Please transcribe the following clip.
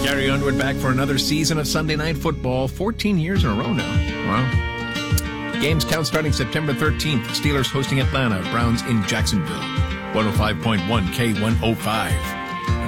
Gary Underwood back for another season of Sunday Night Football, 14 years in a row now. Wow. Games count starting September 13th. Steelers hosting Atlanta, Browns in Jacksonville. 105.1 K105.